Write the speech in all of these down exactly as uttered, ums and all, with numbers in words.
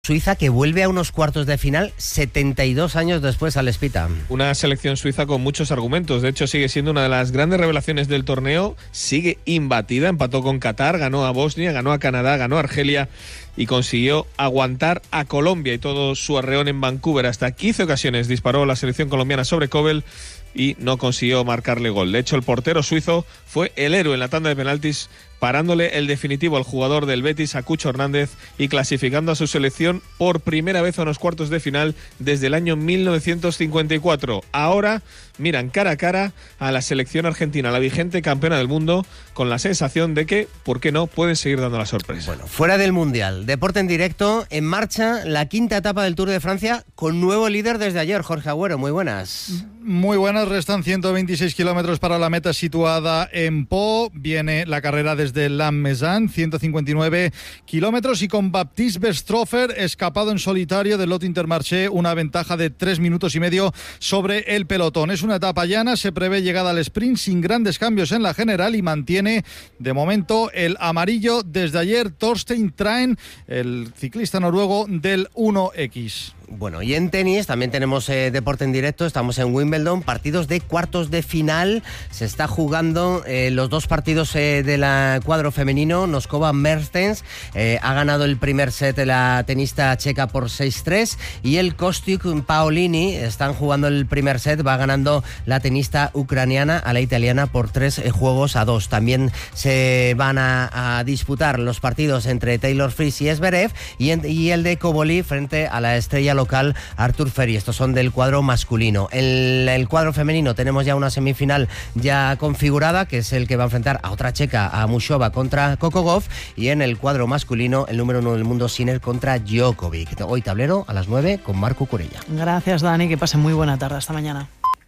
Suiza, que vuelve a unos cuartos de final setenta y dos años después al Espita. Una selección suiza con muchos argumentos. De hecho, sigue siendo una de las grandes revelaciones del torneo. Sigue imbatida, empató con Qatar, ganó a Bosnia, ganó a Canadá, ganó a Argelia y consiguió aguantar a Colombia y todo su arreón en Vancouver. Hasta quince ocasiones disparó la selección colombiana sobre Kobel y no consiguió marcarle gol. De hecho, el portero suizo fue el héroe en la tanda de penaltis, parándole el definitivo al jugador del Betis, a Cucho Hernández, y clasificando a su selección por primera vez a unos cuartos de final desde el año mil novecientos cincuenta y cuatro. Ahora miran cara a cara a la selección argentina, la vigente campeona del mundo, con la sensación de que, ¿por qué no?, pueden seguir dando la sorpresa. Bueno, fuera del Mundial, deporte en directo, en marcha la quinta etapa del Tour de Francia, con nuevo líder desde ayer. Jorge Agüero, muy buenas. Muy buenas, restan ciento veintiséis kilómetros para la meta situada en Po. Viene la carrera desde Lannemezan, ciento cincuenta y nueve kilómetros, y con Baptiste Bestropher escapado en solitario del Lot Intermarché, una ventaja de tres minutos y medio sobre el pelotón. Es una etapa llana, se prevé llegada al sprint sin grandes cambios en la general y mantiene de momento el amarillo desde ayer Torstein Traen, el ciclista noruego del uno equis. Bueno, y en tenis también tenemos eh, deporte en directo. Estamos en Wimbledon, partidos de cuartos de final. Se está jugando eh, los dos partidos eh, del cuadro femenino. Noskova Mertens eh, ha ganado el primer set de la tenista checa por seis tres, y el Kostyuk Paolini están jugando el primer set. Va ganando la tenista ucraniana a la italiana por tres eh, juegos a dos. También se van a, a disputar los partidos entre Taylor Fritz y Zverev, y, en, y el de Koboli frente a la estrella local Artur Ferry. Estos son del cuadro masculino. En el cuadro femenino tenemos ya una semifinal ya configurada, que es el que va a enfrentar a otra checa, a Mushova contra Coco Gauff, y en el cuadro masculino el número uno del mundo, Sinner contra Djokovic. Hoy tablero a las nueve con Marco Curella. Gracias, Dani, que pasen muy buena tarde. Hasta mañana.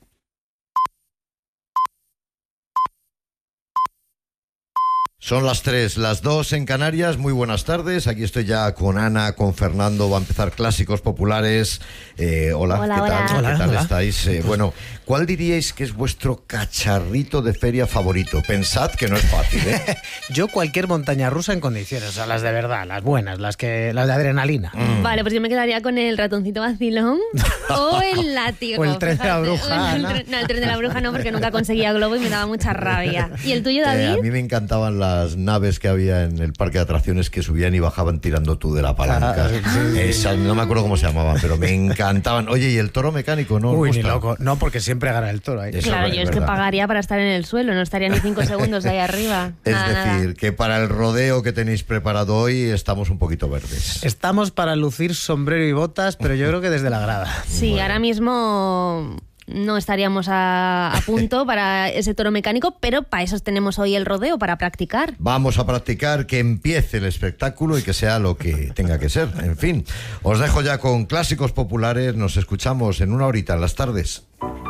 Son las tres, las dos en Canarias. Muy buenas tardes. Aquí estoy ya con Ana, con Fernando. Va a empezar Clásicos Populares. Eh, hola, hola, ¿qué hola. tal? Hola, ¿Qué tal hola. estáis? Eh, bueno, ¿cuál diríais que es vuestro cacharrito de feria favorito? Pensad que no es fácil, ¿eh? Yo cualquier montaña rusa en condiciones, o sea, las de verdad, las buenas, las que las de adrenalina. Mm. Vale, pues yo me quedaría con el ratoncito vacilón o el látigo. O el tren de la bruja, el, Ana. el, no, el tren de la bruja no, porque nunca conseguía globo y me daba mucha rabia. ¿Y el tuyo, David? Eh, a mí me encantaban las naves que había en el parque de atracciones que subían y bajaban tirando tú de la palanca. Ah, sí, sí. Esas, no me acuerdo cómo se llamaban, pero me encantaban. Oye, ¿y el toro mecánico no? Uy, ¿Os ni gusta? loco. No, porque siempre gana el toro ahí. Eso Claro, es yo es que verdad. pagaría para estar en el suelo, no estaría ni cinco segundos ahí arriba. Es Nada, decir, nada. que para el rodeo que tenéis preparado hoy estamos un poquito verdes. Estamos para lucir sombrero y botas, pero yo creo que desde la grada. Sí, Bueno. ahora mismo no estaríamos a, a punto para ese toro mecánico, pero para eso tenemos hoy el rodeo, para practicar. Vamos a practicar, que empiece el espectáculo y que sea lo que tenga que ser. En fin, os dejo ya con Clásicos Populares. Nos escuchamos en una horita en las tardes.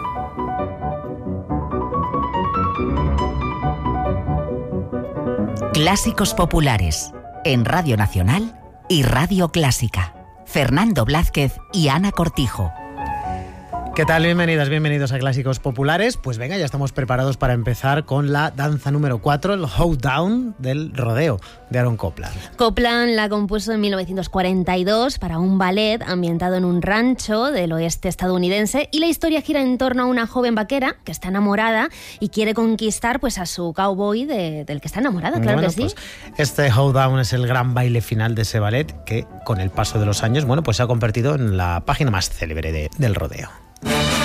Clásicos Populares, en Radio Nacional y Radio Clásica. Fernando Blázquez y Ana Cortijo. ¿Qué tal? Bienvenidas, bienvenidos a Clásicos Populares. Pues venga, ya estamos preparados para empezar con la danza número cuatro, el Hoedown del rodeo de Aaron Copland. Copland la compuso en mil novecientos cuarenta y dos para un ballet ambientado en un rancho del oeste estadounidense, y la historia gira en torno a una joven vaquera que está enamorada y quiere conquistar pues a su cowboy de, del que está enamorada, claro Bueno, que sí. pues este Hoedown es el gran baile final de ese ballet que con el paso de los años, bueno, pues se ha convertido en la página más célebre de, del rodeo.